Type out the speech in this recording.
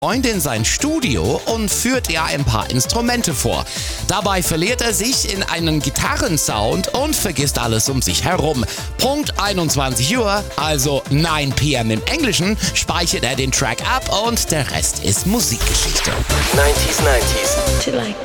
Freundin sein Studio und führt ihr ein paar Instrumente vor. Dabei verliert er sich in einen Gitarrensound und vergisst alles um sich herum. Punkt 21 Uhr, also 9 p.m. im Englischen, speichert er den Track ab und der Rest ist Musikgeschichte. 90s.